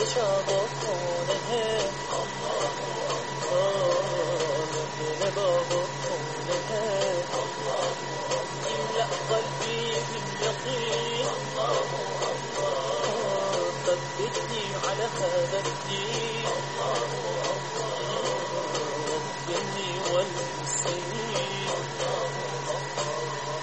شبطونه من بابطونه املأ قلبي باليقين ثبتني على هذا الدين